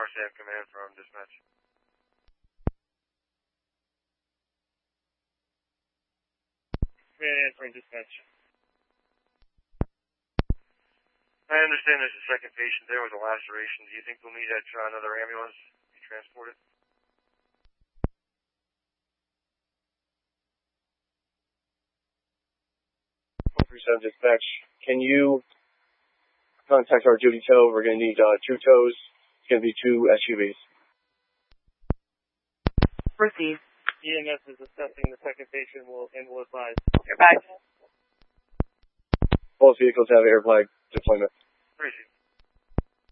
Sam Command from dispatch. Command answering dispatch. I understand there's a second patient there with a laceration. Do you think we'll need another ambulance to be transported? Dispatch, can you contact our duty tow? We're going to need 2 tows. It's going to be 2 SUVs. Receive. EMS is assessing the second patient and will advise. Goodbye. Both vehicles have air flag deployment. Appreciate it.